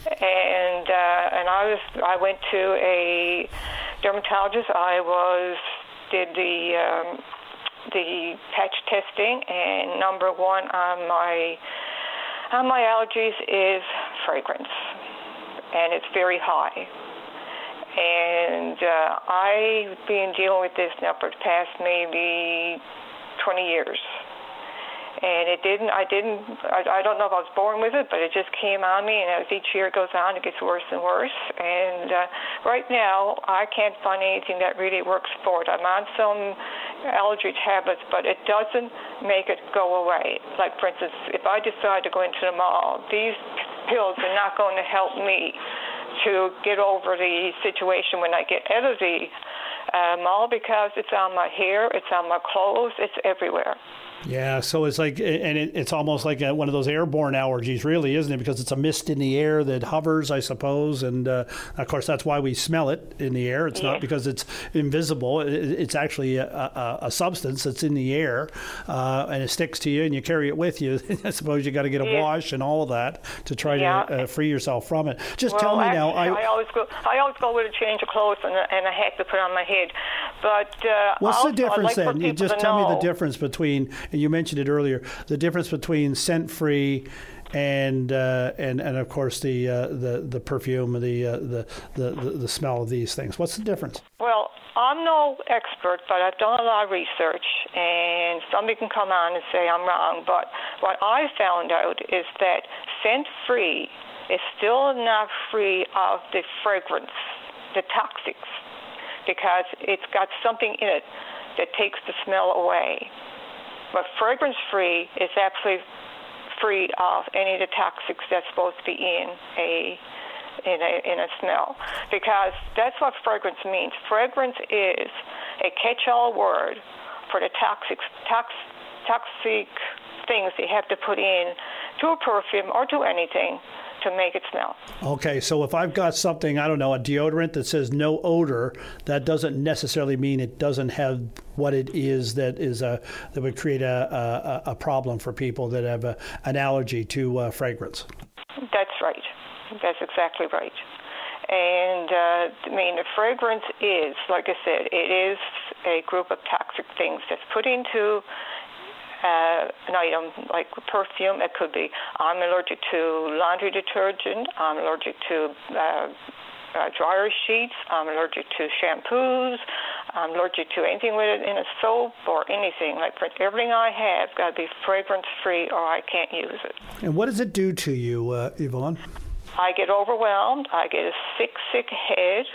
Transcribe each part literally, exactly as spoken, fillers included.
And uh, and I was I went to a dermatologist. I was did the um, the patch testing, and number one on my on my allergies is fragrance, and it's very high. And uh, I've been dealing with this now for the past maybe twenty years. And it didn't, I didn't, I, I don't know if I was born with it, but it just came on me, and as each year goes on, it gets worse and worse. And uh, right now, I can't find anything that really works for it. I'm on some allergy tablets, but it doesn't make it go away. Like, for instance, if I decide to go into the mall, these pills are not going to help me to get over the situation when I get out of the uh, mall, because it's on my hair, it's on my clothes, it's everywhere. Yeah, so it's like, and it, it's almost like a, one of those airborne allergies, really, isn't it? Because it's a mist in the air that hovers, I suppose, and uh, of course that's why we smell it in the air. It's yes. not because it's invisible. It, it's actually a, a, a substance that's in the air, uh, and it sticks to you, and you carry it with you. I suppose you got to get a yes. wash and all of that to try yeah. to uh, free yourself from it. Just well, tell me actually, now. I, I always go. I always go with a change of clothes and a, and a hat to put on my head. But uh, what's also, the difference like then? You just tell know. me the difference between. And you mentioned it earlier. The difference between scent-free and uh, and and of course the uh, the the perfume, the, uh, the the the smell of these things. What's the difference? Well, I'm no expert, but I've done a lot of research, and somebody can come on and say I'm wrong. But what I found out is that scent-free is still not free of the fragrance, the toxics, because it's got something in it that takes the smell away. But fragrance-free is absolutely free of any of the toxics that's supposed to be in a in a in a smell, because that's what fragrance means. Fragrance is a catch-all word for the toxic tox, toxic things you have to put in to a perfume or to anything to make it smell. Okay, so if I've got something, I don't know, a deodorant that says no odor, that doesn't necessarily mean it doesn't have what it is that is a that would create a a, a problem for people that have a, an allergy to uh, fragrance. That's right. That's exactly right. And uh, I mean, the fragrance is, like I said, it is a group of toxic things that's put into Uh, an item like perfume. It could be, I'm allergic to laundry detergent, I'm allergic to uh, uh, dryer sheets, I'm allergic to shampoos, I'm allergic to anything with it in a soap or anything. Like, for everything I have got to be fragrance-free or I can't use it. And what does it do to you, uh, Yvonne? I get overwhelmed. I get a sick, sick head.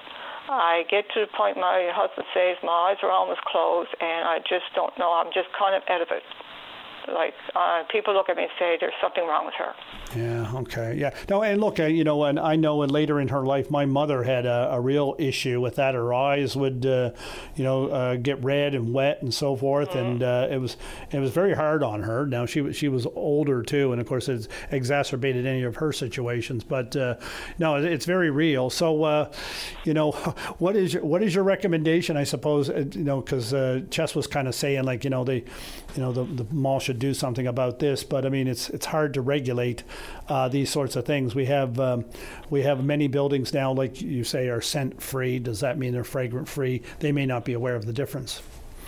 I get to the point my husband says my eyes are almost closed, and I just don't know. I'm just kind of out of it. Like, uh, people look at me and say there's something wrong with her. Yeah, okay. Yeah. No, and look, uh, you know, and I know and later in her life, my mother had a, a real issue with that. Her eyes would, uh, you know, uh, get red and wet and so forth. Mm-hmm. And uh, it was it was very hard on her. Now, she, was she was older, too. And, of course, it's exacerbated any of her situations. But, uh, no, it's very real. So, uh, you know, what is your, what is your recommendation, I suppose, uh, you know, because uh, Chess was kind of saying, like, you know, they, you know, the, the mall should do something about this. But, I mean, it's it's hard to regulate Uh, these sorts of things. We have um, we have many buildings now, like you say, are scent free. Does that mean they're fragrant free? They may not be aware of the difference.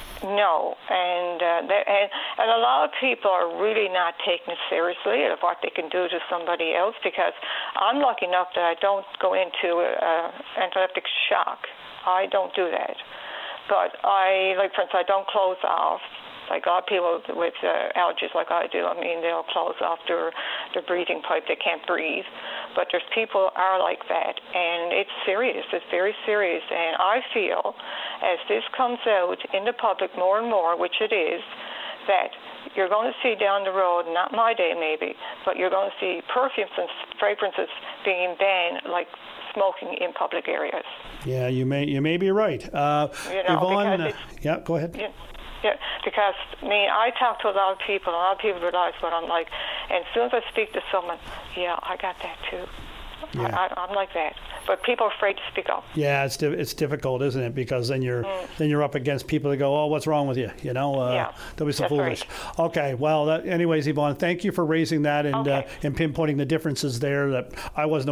No, and uh, and and a lot of people are really not taking it seriously of what they can do to somebody else. Because I'm lucky enough that I don't go into uh, anaphylactic shock. I don't do that. But I, like for instance, I don't close off. Like a lot of people with uh, allergies like I do, I mean, they'll close off their, their breathing pipe. They can't breathe. But there's people who are like that, and it's serious. It's very serious. And I feel as this comes out in the public more and more, which it is, that you're going to see down the road, not my day maybe, but you're going to see perfumes and fragrances being banned like smoking in public areas. Yeah, you may you may be right. Uh, you know, Yvonne, uh, yeah, go ahead. You, Yeah, because, I mean, I talk to a lot of people, and a lot of people realize what I'm like. And as soon as I speak to someone, yeah, I got that too. Yeah. I, I, I'm like that. But people are afraid to speak up. Yeah, it's di- it's difficult, isn't it? Because then you're mm. then you're up against people that go, oh, what's wrong with you? You know, uh, yeah, they'll be so that's foolish. Right. Okay, well, that, anyways, Yvonne, thank you for raising that and okay. uh, and pinpointing the differences there that I wasn't